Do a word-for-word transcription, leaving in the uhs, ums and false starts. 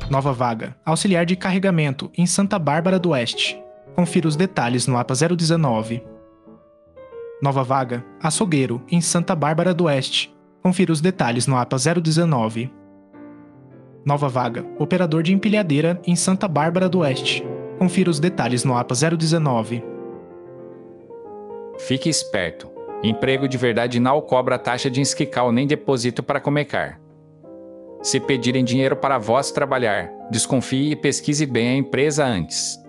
Nova vaga, auxiliar de carregamento, em Santa Bárbara do Oeste. Confira os detalhes no A P A zero dezenove. Nova vaga, açougueiro, em Santa Bárbara do Oeste. Confira os detalhes no A P A zero dezenove. Nova vaga, operador de empilhadeira, em Santa Bárbara do Oeste. Confira os detalhes no A P A zero dezenove. Fique esperto. Emprego de verdade não cobra taxa de inscrical nem depósito para começar. Se pedirem dinheiro para vós trabalhar, desconfie e pesquise bem a empresa antes.